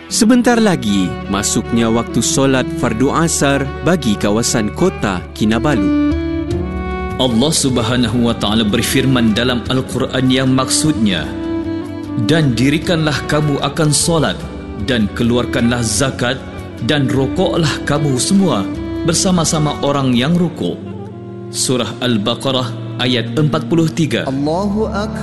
Sebentar lagi, masuknya waktu solat fardu asar bagi kawasan kota Kinabalu. Allah Subhanahu wa Ta'ala berfirman dalam Al-Quran yang maksudnya, dan dirikanlah kamu akan solat, dan keluarkanlah zakat, dan rokoklah kamu semua bersama-sama orang yang rukuk. Surah Al-Baqarah ayat 43. Allahu Akbar.